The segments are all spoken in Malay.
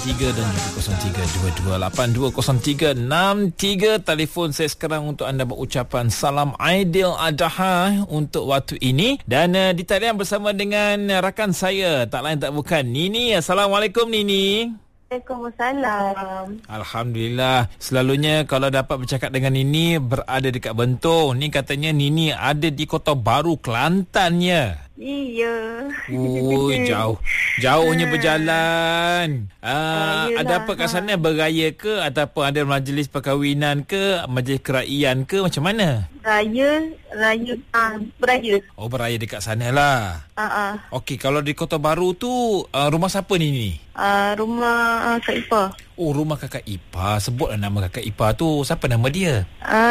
3 dan juga 0322820363. Telefon saya sekarang untuk anda berucapan salam Aidil Adha untuk waktu ini. Dan di talian bersama dengan rakan saya, tak lain tak bukan Nini. Assalamualaikum Nini. Waalaikumsalam. Alhamdulillah. Selalunya kalau dapat bercakap dengan Nini berada dekat Bentong. Ni katanya Nini ada di Kota Baru, Kelantan ya. Iya. Jauh. Jauhnya berjalan. Ada apa kat sana? Beraya ke? Ataupun ada majlis perkahwinan ke? Majlis keraian ke? Macam mana? Beraya. Oh, beraya dekat sana lah. Okey, kalau di Kota Baru tu rumah siapa ni? Rumah Kak Ipa. Oh, rumah kakak Ipa. Sebutlah nama kakak Ipa tu. Siapa nama dia?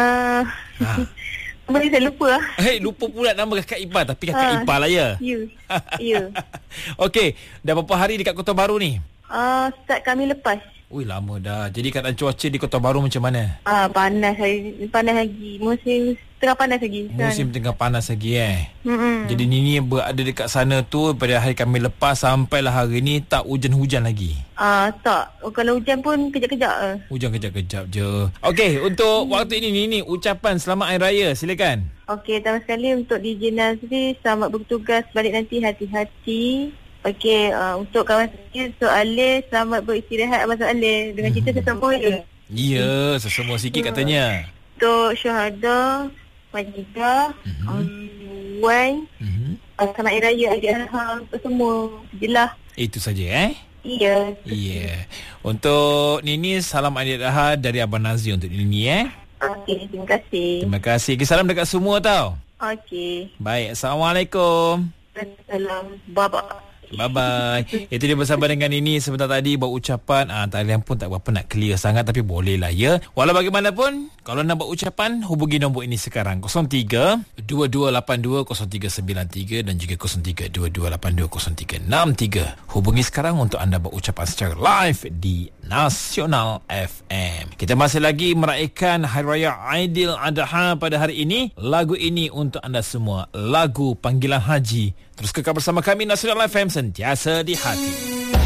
Boleh saya lupa lah. Lupa pula nama kakak Ipa. Tapi kakak Ipa lah ya. Ya. Okey, dah berapa hari dekat Kota Baru ni? Start kami lepas. Ui, lama dah. Jadi keadaan cuaca di Kota Baru macam mana? Panas lagi. Musim tengah panas lagi. Musim tengah panas lagi Jadi Nini berada dekat sana tu pada hari kami lepas sampailah hari ni tak hujan-hujan lagi. Tak. Kalau hujan pun kejap-kejap. Hujan kejap-kejap je. Okey, untuk waktu ini Nini ucapan selamat Hari Raya, silakan. Okey, pertama sekali untuk DJ Nazri, selamat bertugas balik nanti, hati-hati. Okey, untuk kawan saya, untuk Alif, selamat beristirahat Abang Alif. Dengan kita sesama je. Ya, sesama sikit katanya. Untuk Syuhada, Majidah, Wan, selamat Hari Raya Adik Alham, untuk semua. Jelah. Itu saja Ya. Untuk Nini, salam Adik Daha dari Abang Nazri untuk Nini Okey, terima kasih. Terima kasih. Salam dekat semua tau. Okey. Baik, Assalamualaikum. Salam. Bye-bye. Bye-bye. Itu dia bersama dengan ini sebentar tadi buat ucapan. Talian pun tak berapa nak clear sangat, tapi boleh lah ya. Walau bagaimanapun, kalau nak buat ucapan, hubungi nombor ini sekarang 03-2282-0393 dan juga 03-2282-0363. Hubungi sekarang untuk anda buat ucapan secara live di Nasional FM. Kita masih lagi meraihkan Hari Raya Aidil Adha pada hari ini. Lagu ini untuk anda semua, lagu panggilan haji. Terus kekal bersama kami Nasional FM, sentiasa di hati.